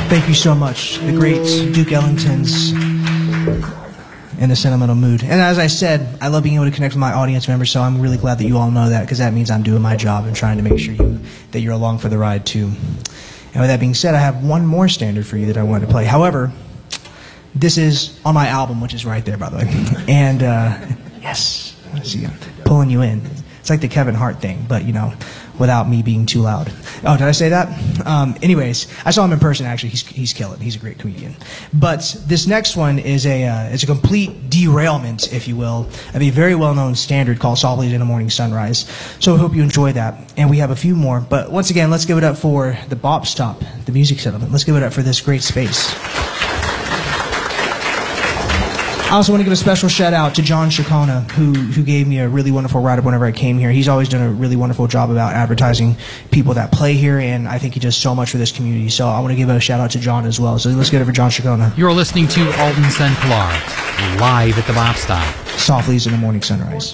Thank you so much. The great Duke Ellington's In a Sentimental Mood. And as I said, I love being able to connect with my audience members, so I'm really glad that you all know that, because that means I'm doing my job and trying to make sure that you're along for the ride too. And with that being said, I have one more standard for you that I wanted to play. However, this is on my album, which is right there, by the way. And yes, see, I'm pulling you in. It's like the Kevin Hart thing, but you know, without me being too loud. Oh, did I say that? Anyways, I saw him in person. Actually, he's killing. He's a great comedian. But this next one is it's a complete derailment, if you will, of a very well-known standard called "Softly in the Morning Sunrise." So I hope you enjoy that. And we have a few more. But once again, let's give it up for the Bop Stop, the Music Settlement. Let's give it up for this great space. I also want to give a special shout out to John Chicona, who gave me a really wonderful write-up whenever I came here. He's always done a really wonderful job about advertising people that play here, and I think he does so much for this community. So I want to give a shout out to John as well. So let's get it for John Chicona. You're listening to Alton St. Clair, live at the Bop Stop. Softly in the Morning Sunrise.